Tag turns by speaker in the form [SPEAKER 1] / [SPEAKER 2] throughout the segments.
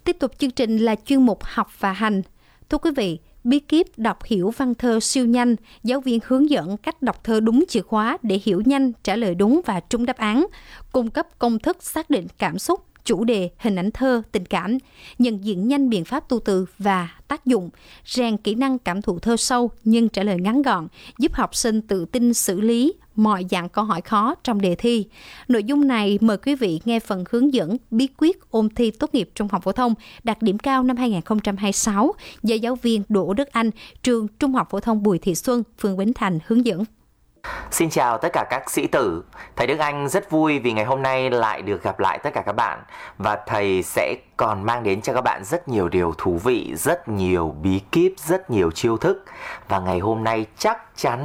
[SPEAKER 1] Tiếp tục chương trình là chuyên mục học và hành. Thưa quý vị, bí kíp đọc hiểu văn thơ siêu nhanh, giáo viên hướng dẫn cách đọc thơ đúng chìa khóa để hiểu nhanh, trả lời đúng và trúng đáp án, cung cấp công thức xác định cảm xúc, chủ đề, hình ảnh thơ, tình cảm, nhận diện nhanh biện pháp tu từ và tác dụng, rèn kỹ năng cảm thụ thơ sâu nhưng trả lời ngắn gọn, giúp học sinh tự tin xử lý mọi dạng câu hỏi khó trong đề thi. Nội dung này mời quý vị nghe phần hướng dẫn bí quyết ôn thi tốt nghiệp trung học phổ thông đạt điểm cao năm 2026 do giáo viên Đỗ Đức Anh, trường Trung học phổ thông Bùi Thị Xuân, phường Bến Thành hướng dẫn.
[SPEAKER 2] Xin chào tất cả các sĩ tử. Thầy Đức Anh rất vui vì ngày hôm nay lại được gặp lại tất cả các bạn. Và thầy sẽ còn mang đến cho các bạn rất nhiều điều thú vị, rất nhiều bí kíp, rất nhiều chiêu thức. Và ngày hôm nay chắc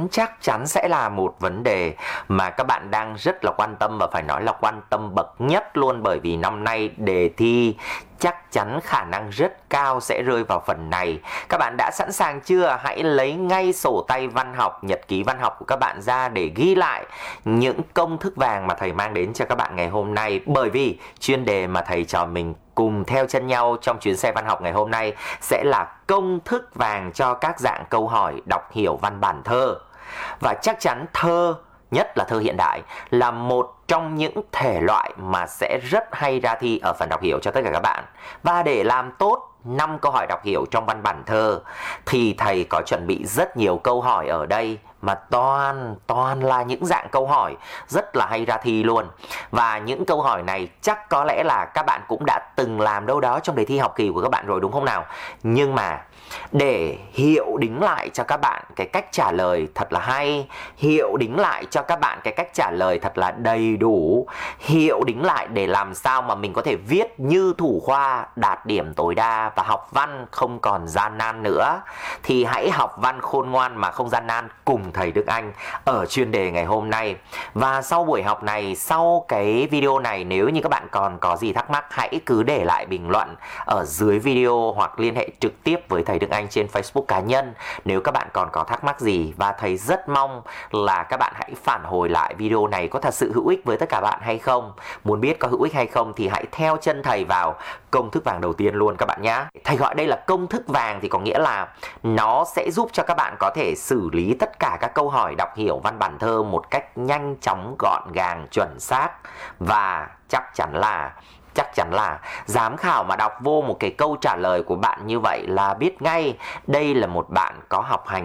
[SPEAKER 2] chắn sẽ là một vấn đề mà các bạn đang rất là quan tâm, và phải nói là quan tâm bậc nhất luôn. Bởi vì năm nay đề thi chắc chắn khả năng rất cao sẽ rơi vào phần này. Các bạn đã sẵn sàng chưa? Hãy lấy ngay sổ tay văn học, nhật ký văn học của các bạn ra để ghi lại những công thức vàng mà thầy mang đến cho các bạn ngày hôm nay. Bởi vì chuyên đề mà thầy trò mình cùng theo chân nhau trong chuyến xe văn học ngày hôm nay sẽ là công thức vàng cho các dạng câu hỏi đọc hiểu văn bản thơ. Và chắc chắn thơ, nhất là thơ hiện đại, là một trong những thể loại mà sẽ rất hay ra thi ở phần đọc hiểu cho tất cả các bạn. Và để làm tốt 5 câu hỏi đọc hiểu trong văn bản thơ thì thầy có chuẩn bị rất nhiều câu hỏi ở đây, mà toàn là những dạng câu hỏi rất là hay ra thi luôn. Và những câu hỏi này chắc có lẽ là các bạn cũng đã từng làm đâu đó trong đề thi học kỳ của các bạn rồi, đúng không nào? Nhưng mà để hiệu đính lại cho các bạn cái cách trả lời thật là hay, hiệu đính lại cho các bạn cái cách trả lời thật là đầy đủ, hiệu đính lại để làm sao mà mình có thể viết như thủ khoa, đạt điểm tối đa và học văn không còn gian nan nữa, thì hãy học văn khôn ngoan mà không gian nan cùng thầy Đức Anh ở chuyên đề ngày hôm nay. Và sau buổi học này, sau cái video này, nếu như các bạn còn có gì thắc mắc, hãy cứ để lại bình luận ở dưới video hoặc liên hệ trực tiếp với thầy Đức Anh trên Facebook cá nhân nếu các bạn còn có thắc mắc gì. Và thầy rất mong là các bạn hãy phản hồi lại video này có thật sự hữu ích với tất cả bạn hay không. Muốn biết có hữu ích hay không thì hãy theo chân thầy vào công thức vàng đầu tiên luôn các bạn nhé. Thầy gọi đây là công thức vàng thì có nghĩa là nó sẽ giúp cho các bạn có thể xử lý tất cả các câu hỏi đọc hiểu văn bản thơ một cách nhanh chóng, gọn gàng, chuẩn xác. Và chắc chắn là giám khảo mà đọc vô một cái câu trả lời của bạn như vậy là biết ngay đây là một bạn có học hành